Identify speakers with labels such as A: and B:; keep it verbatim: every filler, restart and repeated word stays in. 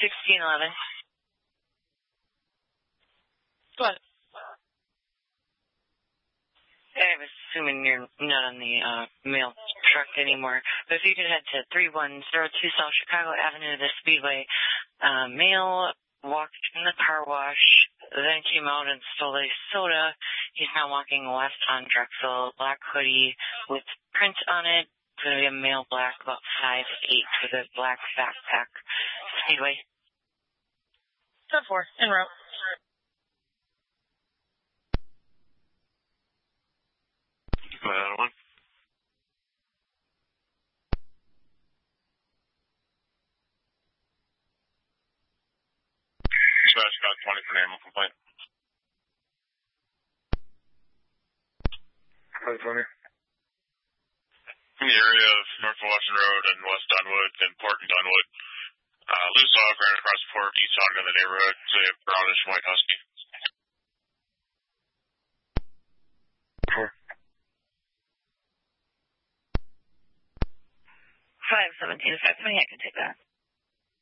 A: sixteen eleven.
B: Go ahead.
A: I was assuming you're not on the uh, mail truck anymore, but if you could head to three one zero two South Chicago Avenue, the Speedway, uh, mail walked in the car wash, then came out and stole a soda. He's now walking left on Drexel, black hoodie with print on it. It's going to be a male black, about five eight, with a black backpack. Speedway.
B: ten four, en route.
C: Uh, one. Dispatch got twenty for an animal complaint.
D: five twenty.
C: In the area of North Washington Road and West Dunwood and Port and Dunwood, uh, loose dog ran across the port, east side of the neighborhood. It's a brownish white husky.
D: Four.
A: five seventeen, five twenty, I can take that.